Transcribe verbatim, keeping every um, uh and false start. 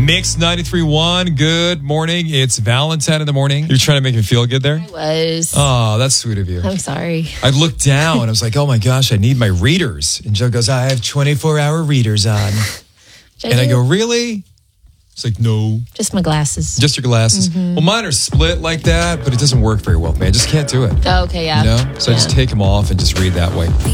Mix ninety-three point one. Good morning. It's Valentine in the morning. You're trying to make me feel good there? I was. Oh, that's sweet of you. I'm sorry. I looked down. I was like, oh my gosh, I need my readers. And Joe goes, I have twenty-four hour readers on. And I go, really? It's like, no. Just my glasses. Just your glasses. Mm-hmm. Well, mine are split like that, but it doesn't work very well, man. I just can't do it. Oh, okay, yeah. You know? So yeah. I just take them off and just read that way.